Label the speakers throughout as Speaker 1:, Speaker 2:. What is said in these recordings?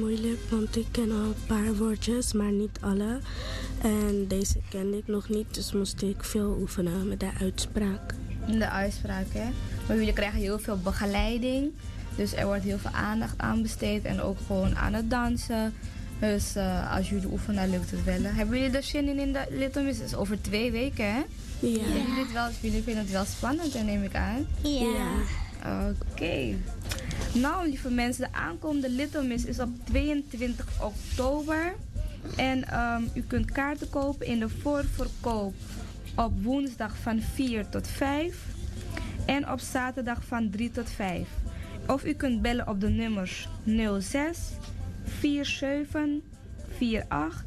Speaker 1: Moeilijk, want ik ken al een paar woordjes, maar niet alle. En deze kende ik nog niet, dus moest ik veel oefenen met de uitspraak.
Speaker 2: De uitspraak, hè? Maar jullie krijgen heel veel begeleiding. Dus er wordt heel veel aandacht aan besteed en ook gewoon aan het dansen. Dus als jullie oefenen, lukt het wel. Hebben jullie er zin in de Little Miss? Het is over 2 weken, hè?
Speaker 1: Ja.
Speaker 2: Jullie vinden het wel spannend, hè, neem ik aan?
Speaker 1: Ja.
Speaker 2: Oké. Nou, lieve mensen, de aankomende Little Miss is op 22 oktober. En u kunt kaarten kopen in de voorverkoop op woensdag van 4 tot 5. En op zaterdag van 3 tot 5. Of u kunt bellen op de nummers 06 47 48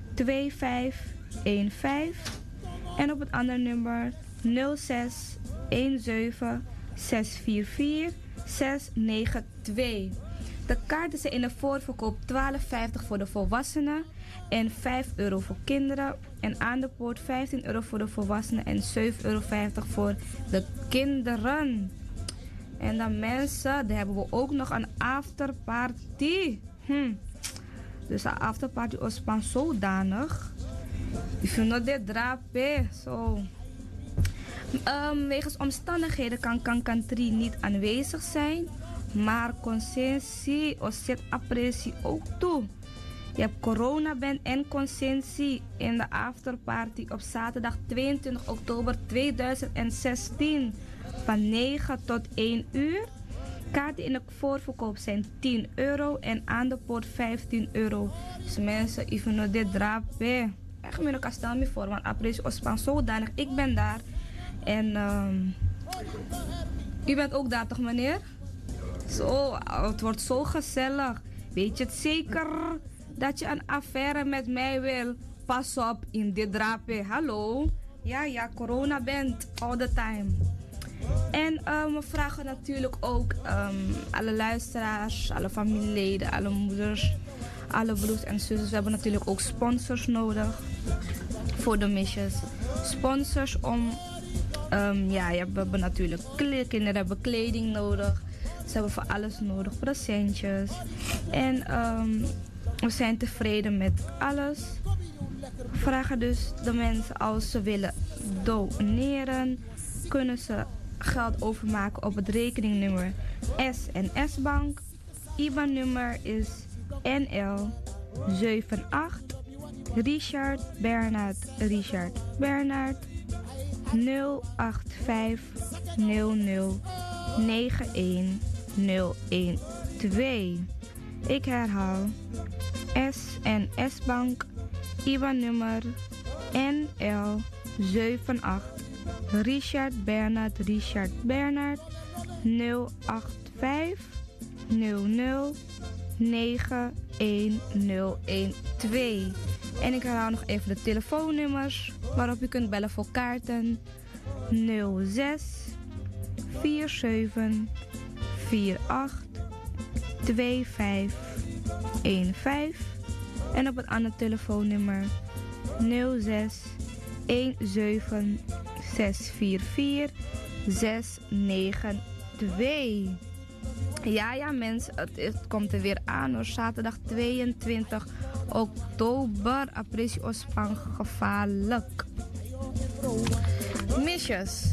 Speaker 2: 2515. En op het andere nummer 06 17 644 692. De kaarten zijn in de voorverkoop €12,50 voor de volwassenen en €5 voor kinderen. En aan de poort €15 voor de volwassenen en €7,50 voor de kinderen. En dan mensen, daar hebben we ook nog een afterparty. Dus de afterparty is van zodanig. Ik vind dat dit drapen. Zo. Wegens omstandigheden kan Kankan 3 niet aanwezig zijn. Maar consensie of zet appressie ook toe. Je hebt coronaband en consensie in de afterparty op zaterdag 22 oktober 2016 van 9 tot 1 uur. Kaarten in de voorverkoop zijn €10 en aan de poort €15. Dus mensen, even nog dit drapen. Echt meer een stel me voor, want appressie is van zodanig. Ik ben daar. En u bent ook daar toch, meneer? Zo, het wordt zo gezellig. Weet je het zeker dat je een affaire met mij wil? Pas op in dit drapen. Hallo? Ja, corona bent all the time. En we vragen natuurlijk ook alle luisteraars, alle familieleden, alle moeders, alle broers en zussen. We hebben natuurlijk ook sponsors nodig voor de misjes. Sponsors om... we hebben natuurlijk kinderen hebben kleding nodig. Ze hebben voor alles nodig, presentjes. En we zijn tevreden met alles. We vragen dus de mensen als ze willen doneren, kunnen ze geld overmaken op het rekeningnummer SNS Bank. IBAN-nummer is NL 78 Richard Bernard 085 00 91012. Ik herhaal. SNS Bank. IBAN-nummer NL 78 Richard Bernard 085 00 91012. En ik herhaal nog even de telefoonnummers waarop u kunt bellen voor kaarten. 06 47 48 2515. En op het andere telefoonnummer 06 17 644 692. Ja mensen, het komt er weer aan hoor. Zaterdag 22 oktober. Appressie Ospang gevaarlijk. Misjes.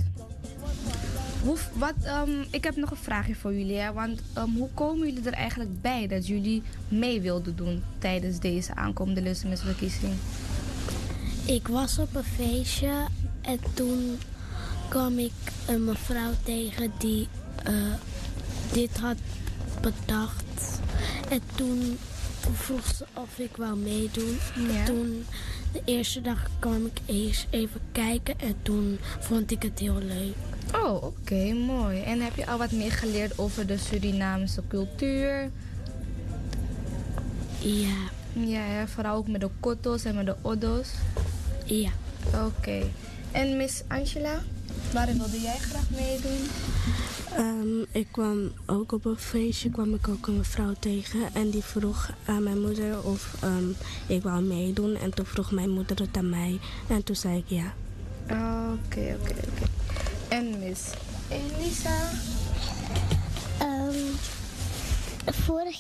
Speaker 2: Ik heb nog een vraagje voor jullie. Hè? Want hoe komen jullie er eigenlijk bij dat jullie mee wilden doen tijdens deze aankomende lussenmisverkiezing?
Speaker 3: Ik was op een feestje en toen kwam ik een mevrouw tegen die dit had bedacht. En toen vroeg ze of ik wou meedoen. Ja. En toen, de eerste dag kwam ik eens even kijken en toen vond ik het heel leuk.
Speaker 2: Oh, oké, mooi. En heb je al wat meer geleerd over de Surinaamse cultuur?
Speaker 3: Ja.
Speaker 2: Ja, vooral ook met de kotos en met de odos?
Speaker 3: Ja.
Speaker 2: Oké. En Miss Angela, waarin wilde jij graag meedoen?
Speaker 1: Ik kwam ook op een feestje, kwam ik ook een mevrouw tegen en die vroeg aan mijn moeder of ik wou meedoen. En toen vroeg mijn moeder het aan mij en toen zei ik ja.
Speaker 2: Oké. En Miss Elisa?
Speaker 3: Vorig